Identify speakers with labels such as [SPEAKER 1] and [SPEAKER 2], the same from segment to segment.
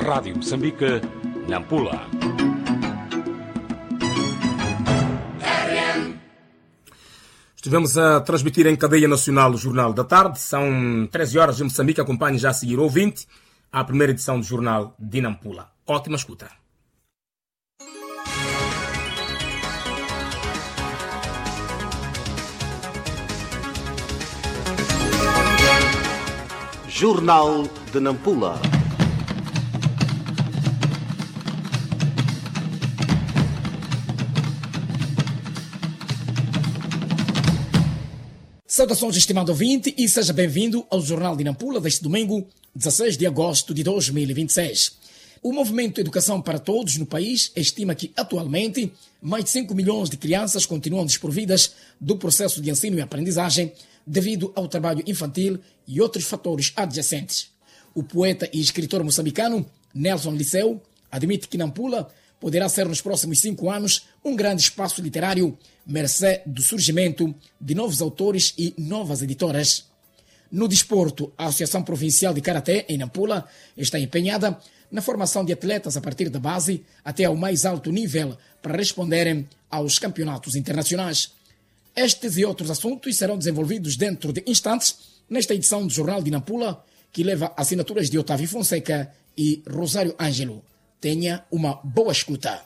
[SPEAKER 1] Rádio Moçambique, Nampula.
[SPEAKER 2] Estivemos a transmitir em cadeia nacional o Jornal da Tarde. São 13 horas em Moçambique. Acompanhe já a seguir, ouvinte, a primeira edição do Jornal de Nampula. Ótima escuta.
[SPEAKER 3] Jornal de Nampula.
[SPEAKER 4] Saudações, estimado ouvinte, e seja bem-vindo ao Jornal de Nampula deste domingo, 16 de agosto de 2026. O Movimento Educação para Todos no país estima que, atualmente, mais de 5 milhões de crianças continuam desprovidas do processo de ensino e aprendizagem devido ao trabalho infantil e outros fatores adjacentes. O poeta e escritor moçambicano Nelson Liceu admite que Nampula poderá ser nos próximos 5 anos um grande espaço literário, mercê do surgimento de novos autores e novas editoras. No desporto, a Associação Provincial de Karaté, em Nampula, está empenhada na formação de atletas a partir da base até ao mais alto nível para responderem aos campeonatos internacionais. Estes e outros assuntos serão desenvolvidos dentro de instantes nesta edição do Jornal de Nampula, que leva assinaturas de Otávio Fonseca e Rosário Ângelo. Tenha uma boa escuta.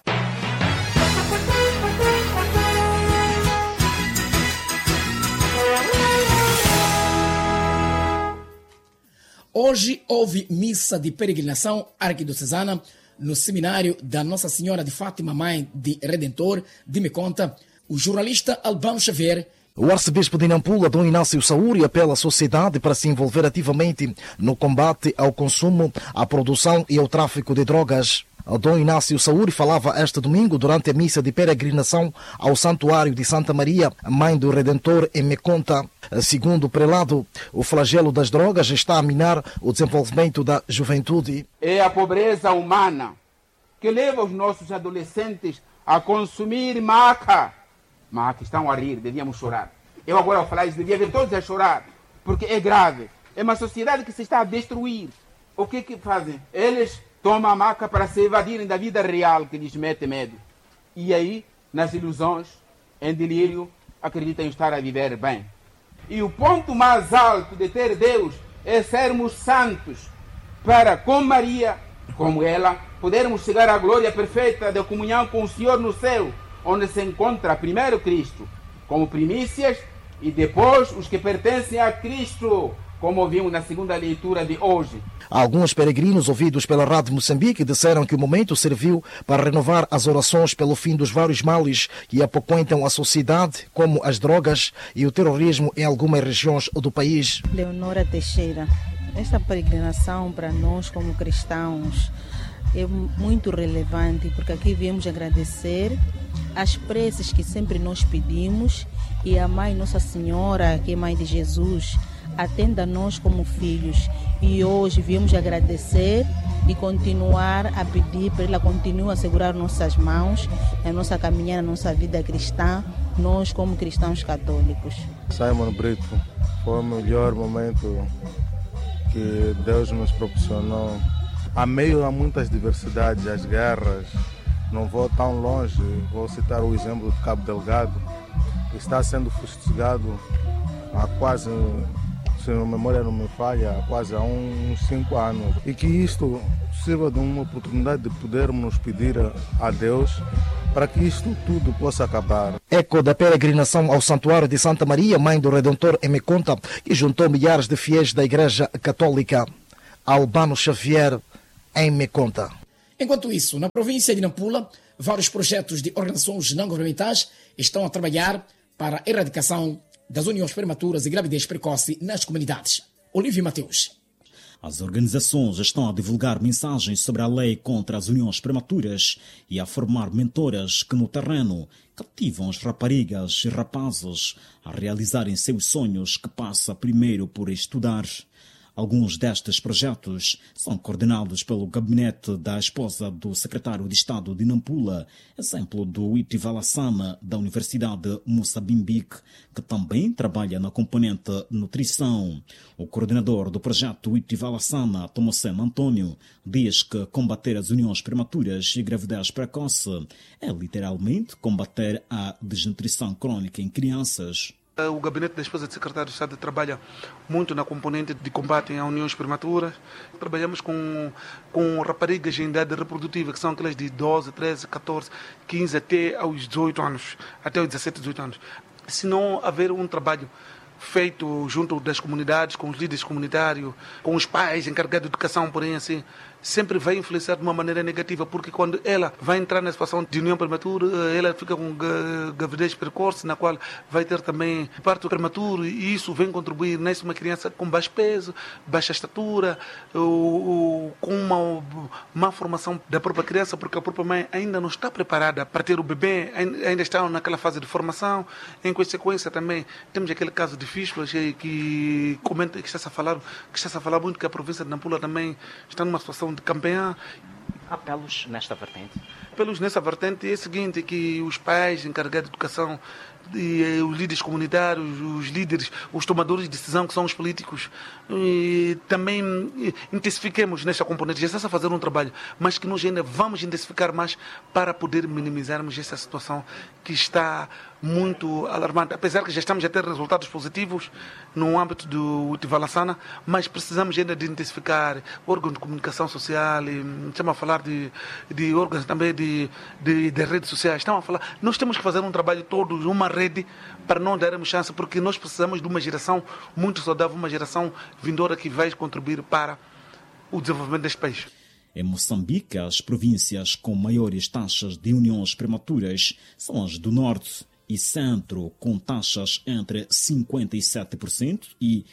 [SPEAKER 4] Hoje houve missa de peregrinação arquidiocesana no seminário da Nossa Senhora de Fátima, Mãe de Redentor, de Meconta. O jornalista Albano Xavier.
[SPEAKER 5] O arcebispo de Nampula, Dom Inácio Saúri, apela à sociedade para se envolver ativamente no combate ao consumo, à produção e ao tráfico de drogas. Dom Inácio Saúri falava este domingo durante a missa de peregrinação ao Santuário de Santa Maria, Mãe do Redentor, em Meconta. Segundo o prelado, o flagelo das drogas está a minar o desenvolvimento da juventude.
[SPEAKER 6] É a pobreza humana que leva os nossos adolescentes a consumir maca. Maca, estão a rir, devíamos chorar. Eu agora ao falar isso, devia ver todos a chorar, porque é grave. É uma sociedade que se está a destruir. O que fazem? Eles tomam a maca para se evadirem da vida real que lhes mete medo. E aí, nas ilusões, em delírio, acreditam estar a viver bem. E o ponto mais alto de ter Deus é sermos santos para, com Maria, como ela, podermos chegar à glória perfeita da comunhão com o Senhor no céu, onde se encontra primeiro Cristo, como primícias, e depois os que pertencem a Cristo, como ouvimos na segunda leitura de hoje.
[SPEAKER 5] Alguns peregrinos ouvidos pela Rádio Moçambique disseram que o momento serviu para renovar as orações pelo fim dos vários males que apoquentam a sociedade, como as drogas e o terrorismo em algumas regiões do país.
[SPEAKER 7] Leonora Teixeira, esta peregrinação para nós como cristãos é muito relevante, porque aqui viemos agradecer as preces que sempre nós pedimos e a Mãe Nossa Senhora, que é Mãe de Jesus, atenda a nós como filhos. E hoje viemos agradecer e continuar a pedir para ela continue a segurar nossas mãos, a nossa caminhada, a nossa vida cristã, nós como cristãos católicos.
[SPEAKER 8] Simon Brito, foi o melhor momento que Deus nos proporcionou. A meio a muitas diversidades, as guerras, não vou tão longe, vou citar o exemplo de Cabo Delgado, que está sendo fustigado há quase, se a memória não me falha, há quase há uns 5 anos. E que isto sirva de uma oportunidade de podermos nos pedir a Deus para que isto tudo possa acabar.
[SPEAKER 5] Eco da peregrinação ao Santuário de Santa Maria, Mãe do Redentor, em Meconta, que juntou milhares de fiéis da Igreja Católica. Albano Xavier, em Meconta.
[SPEAKER 4] Enquanto isso, na província de Nampula, vários projetos de organizações não-governamentais estão a trabalhar para a erradicação das uniões prematuras e gravidez precoce nas comunidades. Olívio Mateus.
[SPEAKER 9] As organizações estão a divulgar mensagens sobre a lei contra as uniões prematuras e a formar mentoras que no terreno cativam as raparigas e rapazes a realizarem seus sonhos, que passa primeiro por estudar. Alguns destes projetos são coordenados pelo gabinete da esposa do secretário de Estado de Nampula, exemplo do Itivalasana da Universidade Moçambique, que também trabalha na componente nutrição. O coordenador do projeto Itivalasana, Tomoceno Antônio, diz que combater as uniões prematuras e gravidez precoce é literalmente combater a desnutrição crônica em crianças.
[SPEAKER 10] O gabinete da esposa do secretário de Estado trabalha muito na componente de combate a uniões prematuras. Trabalhamos com raparigas em idade reprodutiva, que são aquelas de 12, 13, 14, 15 até aos 18 anos, até aos 17, 18 anos. Se não haver um trabalho feito junto das comunidades, com os líderes comunitários, com os pais encarregados de educação, porém assim, sempre vai influenciar de uma maneira negativa, porque quando ela vai entrar na situação de união prematura, ela fica com gravidez precoce, na qual vai ter também parto prematuro, e isso vem contribuir nessa uma criança com baixo peso, baixa estatura, com uma má formação da própria criança, porque a própria mãe ainda não está preparada para ter o bebê, ainda está naquela fase de formação. Em consequência também temos aquele caso de fístulas que está-se a falar muito, que a província de Nampula também está numa situação de campeã.
[SPEAKER 11] Apelos nesta vertente?
[SPEAKER 10] Apelos nessa vertente é o seguinte, que os pais encarregados de educação, e os líderes comunitários, os líderes, os tomadores de decisão, que são os políticos, e também intensifiquemos nesta componente. Já está a fazer um trabalho, mas que nós ainda vamos intensificar mais para poder minimizarmos essa situação que está muito alarmante. Apesar que já estamos a ter resultados positivos no âmbito do Itivalasana, mas precisamos ainda de intensificar órgãos de comunicação social, estamos a falar de órgãos também de redes sociais. Estamos a falar, nós temos que fazer um trabalho todos, uma rede, para não darmos chance, porque nós precisamos de uma geração muito saudável, uma geração vindoura que vai contribuir para o desenvolvimento deste país.
[SPEAKER 9] Em Moçambique, as províncias com maiores taxas de uniões prematuras são as do Norte e Centro, com taxas entre 57% e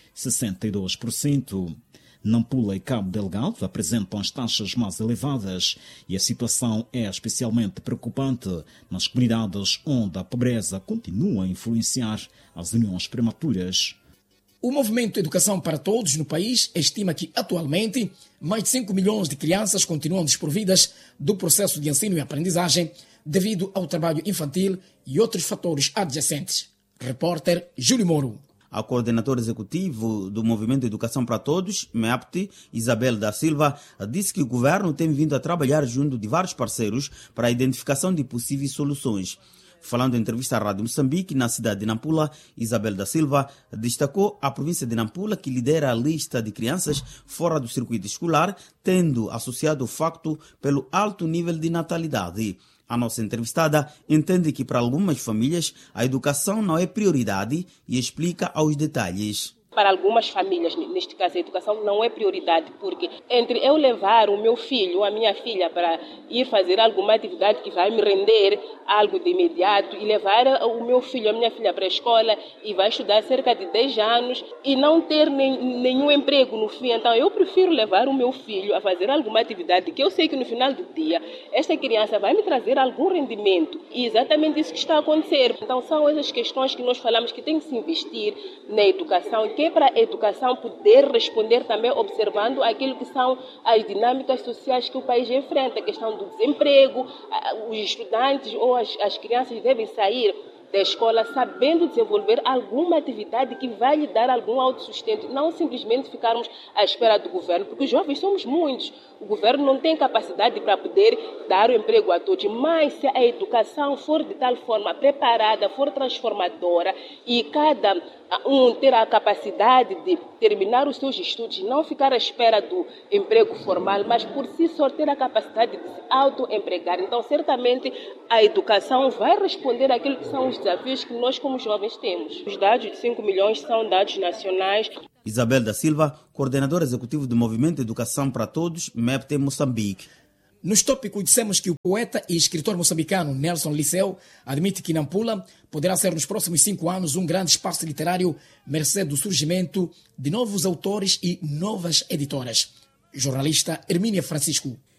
[SPEAKER 9] 62%. Nampula e Cabo Delgado apresentam as taxas mais elevadas e a situação é especialmente preocupante nas comunidades onde a pobreza continua a influenciar as uniões prematuras.
[SPEAKER 4] O movimento Educação para Todos no país estima que, atualmente, mais de 5 milhões de crianças continuam desprovidas do processo de ensino e aprendizagem devido ao trabalho infantil e outros fatores adjacentes. Repórter Júlio Moro.
[SPEAKER 12] A coordenadora executivo do Movimento Educação para Todos, MEAPT, Isabel da Silva, disse que o governo tem vindo a trabalhar junto de vários parceiros para a identificação de possíveis soluções. Falando em entrevista à Rádio Moçambique, na cidade de Nampula, Isabel da Silva destacou a província de Nampula, que lidera a lista de crianças fora do circuito escolar, tendo associado o facto pelo alto nível de natalidade. A nossa entrevistada entende que para algumas famílias a educação não é prioridade e explica aos detalhes.
[SPEAKER 13] Para algumas famílias, neste caso, a educação não é prioridade, porque entre eu levar o meu filho ou a minha filha para ir fazer alguma atividade que vai me render algo de imediato e levar o meu filho ou a minha filha para a escola e vai estudar cerca de 10 anos e não ter nenhum emprego no fim, então eu prefiro levar o meu filho a fazer alguma atividade que eu sei que no final do dia esta criança vai me trazer algum rendimento, e exatamente isso que está a acontecer. Então são essas questões que nós falamos que tem que se investir na educação, que é para a educação poder responder também observando aquilo que são as dinâmicas sociais que o país enfrenta, a questão do desemprego. Os estudantes ou as crianças devem sair da escola sabendo desenvolver alguma atividade que vai lhe dar algum autossustento, não simplesmente ficarmos à espera do governo, porque os jovens somos muitos, o governo não tem capacidade para poder dar o emprego a todos, mas se a educação for de tal forma preparada, for transformadora e cada um ter a capacidade de terminar os seus estudos, não ficar à espera do emprego formal, mas por si só ter a capacidade de se autoempregar. Então, certamente, a educação vai responder àquilo que são os desafios que nós, como jovens, temos. Os dados de 5 milhões são dados nacionais.
[SPEAKER 12] Isabel da Silva, coordenadora executiva do Movimento Educação para Todos, MEPT Moçambique.
[SPEAKER 4] Nos tópicos dissemos que o poeta e escritor moçambicano Nelson Liceu admite que Nampula poderá ser nos próximos 5 anos um grande espaço literário, mercê do surgimento de novos autores e novas editoras. Jornalista Hermínia Francisco.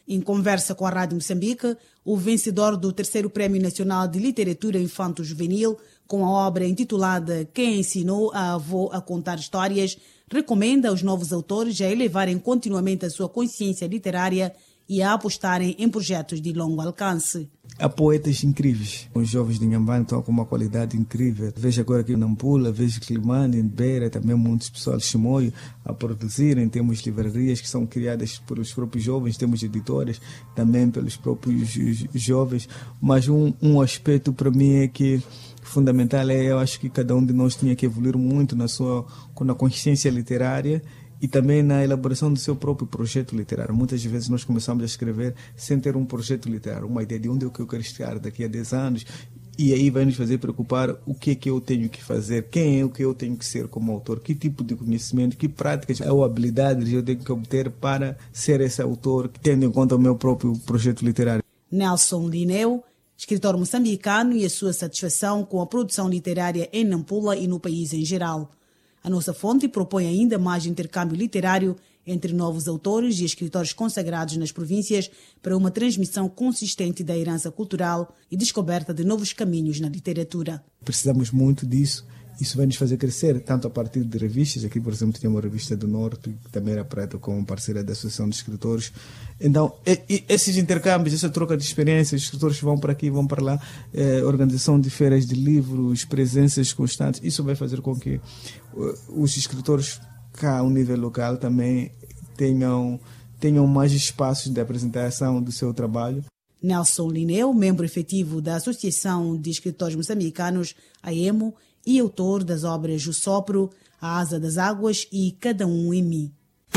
[SPEAKER 14] Em conversa com a Rádio Moçambique, o vencedor do 3º Prémio Nacional de Literatura Infanto-Juvenil, com a obra intitulada Quem Ensinou a Avó a Contar Histórias, recomenda aos novos autores a elevarem continuamente a sua consciência literária e a apostarem em projetos de longo alcance.
[SPEAKER 15] Há poetas incríveis. Os jovens de Inhambane estão com uma qualidade incrível. Vejo agora aqui em Nampula, vejo Climane, em Beira, também muitos pessoal de Chimoio a produzirem. Temos livrarias que são criadas pelos próprios jovens, temos editoras também pelos próprios jovens. Mas um aspecto para mim é que fundamental eu acho que cada um de nós tinha que evoluir muito na consciência literária e também na elaboração do seu próprio projeto literário. Muitas vezes nós começamos a escrever sem ter um projeto literário, uma ideia de onde é que eu quero estar daqui a 10 anos, e aí vai nos fazer preocupar o que é que eu tenho que fazer, quem é o que eu tenho que ser como autor, que tipo de conhecimento, que práticas ou habilidades eu tenho que obter para ser esse autor, tendo em conta o meu próprio projeto literário.
[SPEAKER 14] Nelson Lineu, escritor moçambicano, e a sua satisfação com a produção literária em Nampula e no país em geral. A nossa fonte propõe ainda mais intercâmbio literário entre novos autores e escritores consagrados nas províncias para uma transmissão consistente da herança cultural e descoberta de novos caminhos na literatura.
[SPEAKER 15] Precisamos muito disso. Isso vai nos fazer crescer, tanto a partir de revistas. Aqui, por exemplo, tinha uma revista do Norte, que também era preta, como parceira da Associação de Escritores. Então, esses intercâmbios, essa troca de experiências, os escritores vão para aqui, vão para lá, organização de feiras de livros, presenças constantes, isso vai fazer com que os escritores cá ao nível local também tenham mais espaços de apresentação do seu trabalho.
[SPEAKER 14] Nelson Lineu, membro efetivo da Associação de Escritores Moçambicanos, AEMO, e autor das obras O Sopro, A Asa das Águas e Cada Um em Mim.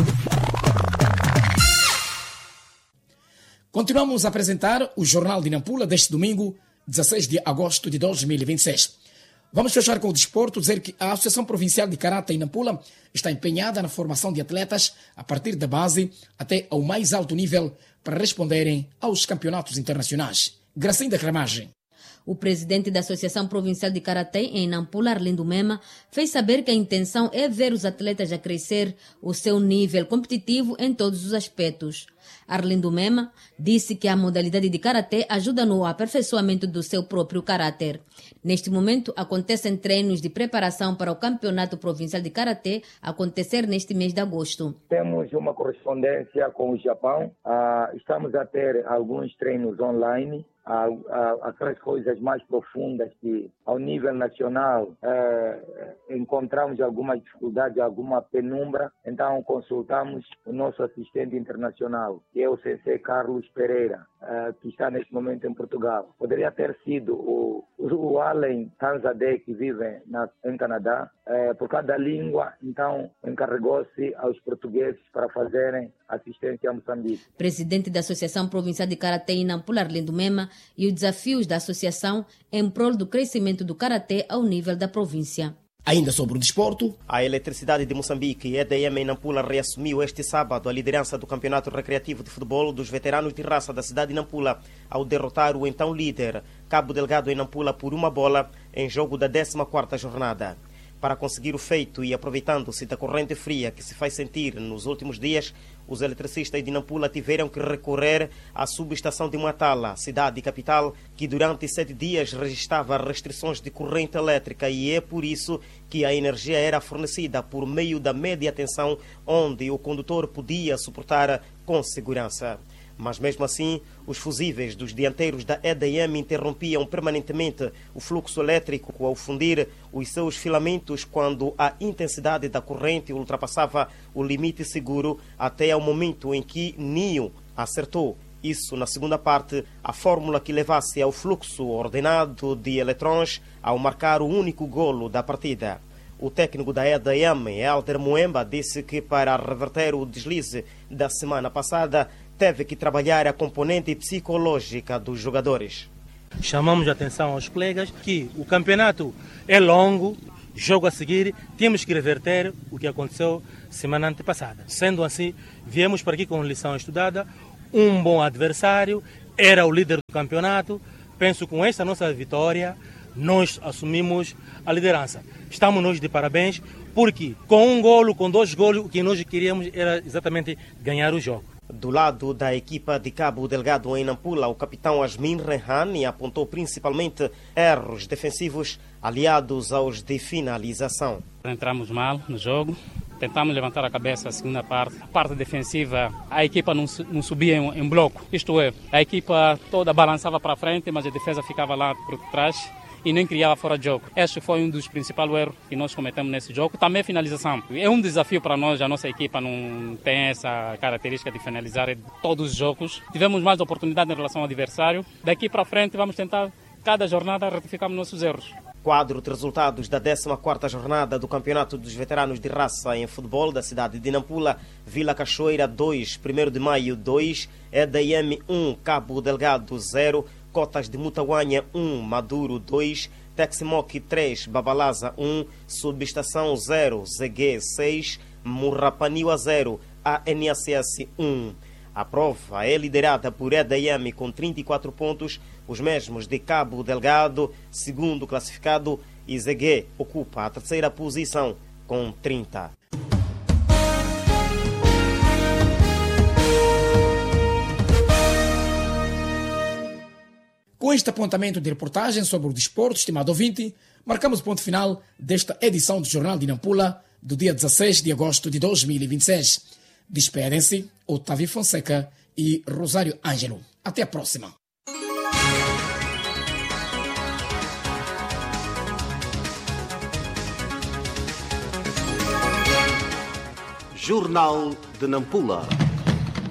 [SPEAKER 4] Continuamos a apresentar o Jornal de Nampula deste domingo, 16 de agosto de 2026. Vamos fechar com o desporto, dizer que a Associação Provincial de Karate em Nampula está empenhada na formação de atletas a partir da base até ao mais alto nível para responderem aos campeonatos internacionais. Gracinda Cramagem.
[SPEAKER 16] O presidente da Associação Provincial de Karatê em Nampula, Arlindo Mema, fez saber que a intenção é ver os atletas a crescer o seu nível competitivo em todos os aspectos. Arlindo Mema disse que a modalidade de Karatê ajuda no aperfeiçoamento do seu próprio caráter. Neste momento, acontecem treinos de preparação para o Campeonato Provincial de Karatê acontecer neste mês de agosto.
[SPEAKER 17] Temos uma correspondência com o Japão. Estamos a ter alguns treinos online. Aquelas coisas mais profundas que ao nível nacional encontramos alguma dificuldade, alguma penumbra, então consultamos o nosso assistente internacional, que é o Sensei Carlos Pereira, que está neste momento em Portugal. Poderia ter sido o Allen Tanzade, que vive em Canadá, por causa da língua, então encarregou-se aos portugueses para fazerem assistência a Moçambique.
[SPEAKER 16] Presidente da Associação Provincial de Karatê em Nampula, Arlindo Mema, e os desafios da associação em prol do crescimento do Karatê ao nível da província.
[SPEAKER 4] Ainda sobre o desporto,
[SPEAKER 18] a Eletricidade de Moçambique e a EDM em Nampula reassumiu este sábado a liderança do Campeonato Recreativo de Futebol dos Veteranos de Raça da cidade de Nampula, ao derrotar o então líder, Cabo Delgado em Nampula, por 1 em jogo da 14ª jornada. Para conseguir o feito e aproveitando-se da corrente fria que se faz sentir nos últimos dias, os eletricistas de Nampula tiveram que recorrer à subestação de Matala, cidade capital, que durante 7 dias registrava restrições de corrente elétrica, e é por isso que a energia era fornecida por meio da média tensão, onde o condutor podia suportar com segurança. Mas mesmo assim, os fusíveis dos dianteiros da EDM interrompiam permanentemente o fluxo elétrico ao fundir os seus filamentos quando a intensidade da corrente ultrapassava o limite seguro, até ao momento em que NIO acertou, isso na segunda parte, a fórmula que levasse ao fluxo ordenado de eletrões ao marcar o único golo da partida. O técnico da EDM, Helder Moemba, disse que para reverter o deslize da semana passada, teve que trabalhar a componente psicológica dos jogadores.
[SPEAKER 19] Chamamos a atenção aos colegas que o campeonato é longo, jogo a seguir, temos que reverter o que aconteceu semana antepassada. Sendo assim, viemos para aqui com lição estudada, um bom adversário, era o líder do campeonato. Penso que com esta nossa vitória, nós assumimos a liderança. Estamos nós de parabéns, porque com 1 golo, com 2 golos, o que nós queríamos era exatamente ganhar o jogo.
[SPEAKER 18] Do lado da equipa de Cabo Delgado em Nampula, o capitão Asmin Rehan apontou principalmente erros defensivos aliados aos de finalização.
[SPEAKER 20] Entramos mal no jogo, tentamos levantar a cabeça a segunda parte. A parte defensiva, a equipa não subia em bloco. Isto é, a equipa toda balançava para frente, mas a defesa ficava lá por trás e nem criava fora de jogo. Este foi um dos principais erros que nós cometemos nesse jogo. Também a finalização. É um desafio para nós, a nossa equipa não tem essa característica de finalizar todos os jogos. Tivemos mais oportunidade em relação ao adversário. Daqui para frente vamos tentar, cada jornada, retificar nossos erros.
[SPEAKER 18] Quadro de resultados da 14ª jornada do Campeonato dos Veteranos de Raça em Futebol da cidade de Nampula: Vila Cachoeira 2, 1º de Maio 2, EDM 1, Cabo Delgado 0, Cotas de Mutaguanha 1, Maduro 2, Teximoc 3, Babalaza 1, Subestação 0, ZG 6, Murrapaniwa 0, ANSS 1. A prova é liderada por EDM com 34 pontos, os mesmos de Cabo Delgado, segundo classificado, e ZG ocupa a 3ª posição com 30.
[SPEAKER 4] Com este apontamento de reportagem sobre o desporto, estimado ouvinte, marcamos o ponto final desta edição do Jornal de Nampula do dia 16 de agosto de 2026. Despedem-se Otávio Fonseca e Rosário Ângelo. Até a próxima.
[SPEAKER 3] Jornal de Nampula.